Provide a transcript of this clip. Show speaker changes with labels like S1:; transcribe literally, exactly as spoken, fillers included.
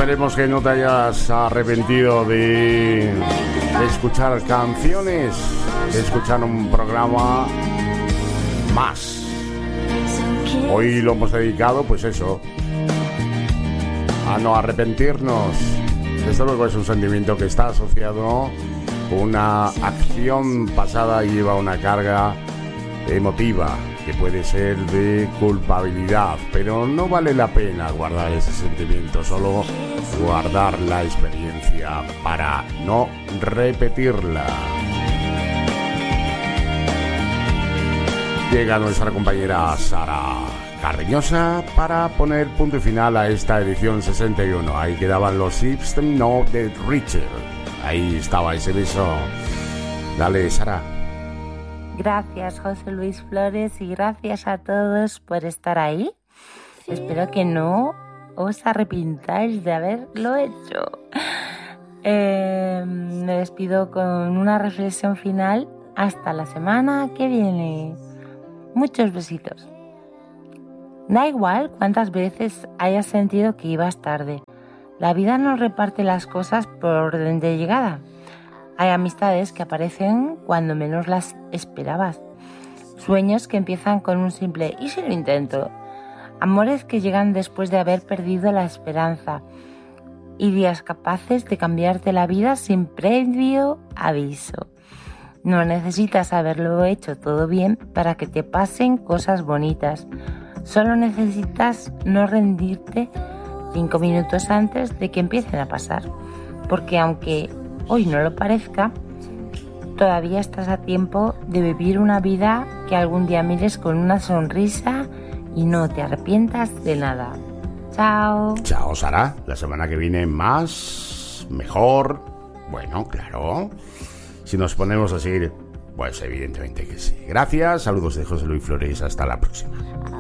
S1: Esperemos que no te hayas arrepentido de, de escuchar canciones, de escuchar un programa más. Hoy lo hemos dedicado, pues eso, a no arrepentirnos. Desde luego es un sentimiento que está asociado con una acción pasada y lleva una carga emotiva que puede ser de culpabilidad, pero no vale la pena guardar ese sentimiento, solo guardar la experiencia para no repetirla. Llega nuestra compañera Sara Carreñosa para poner punto y final a esta edición sesenta y uno. Ahí quedaban los System No de Richard. Ahí estaba ese beso. Dale, Sara.
S2: Gracias, José Luis Flores, y gracias a todos por estar ahí. Espero que no os arrepintáis de haberlo hecho. Eh, me despido con una reflexión final. Hasta la semana que viene. Muchos besitos. Da igual cuántas veces hayas sentido que ibas tarde. La vida nos reparte las cosas por orden de llegada. Hay amistades que aparecen cuando menos las esperabas. Sueños que empiezan con un simple ¿y si lo intento? Amores que llegan después de haber perdido la esperanza. Y días capaces de cambiarte la vida sin previo aviso. No necesitas haberlo hecho todo bien para que te pasen cosas bonitas. Solo necesitas no rendirte cinco minutos antes de que empiecen a pasar. Porque aunque hoy no lo parezca, todavía estás a tiempo de vivir una vida que algún día mires con una sonrisa y no te arrepientas de nada. Chao.
S1: Chao, Sara. La semana que viene más, mejor. Bueno, claro. Si nos ponemos a seguir, pues evidentemente que sí. Gracias. Saludos de José Luis Flores. Hasta la próxima.